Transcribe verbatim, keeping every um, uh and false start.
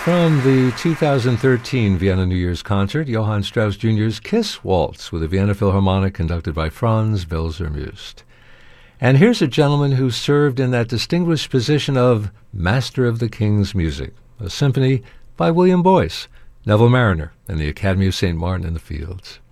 From the two thousand thirteen Vienna New Year's concert, Johann Strauss Junior's Kiss Waltz with the Vienna Philharmonic conducted by Franz Welser-Möst. And here's a gentleman who served in that distinguished position of Master of the King's Music, a symphony by William Boyce, Neville Marriner, and the Academy of Saint Martin in the Fields.